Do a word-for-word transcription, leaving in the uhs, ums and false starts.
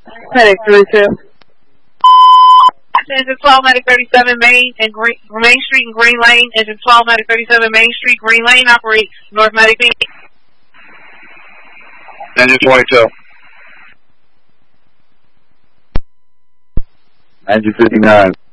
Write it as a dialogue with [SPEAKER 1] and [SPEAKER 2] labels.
[SPEAKER 1] Medic three two.
[SPEAKER 2] Engine twelve, Medic thirty-seven, Main and Green, Main Street and Green Lane. Engine twelve, Medic thirty-seven, Main Street, Green Lane, operate North Medic B.
[SPEAKER 3] Engine twenty-two.
[SPEAKER 4] Engine fifty-nine.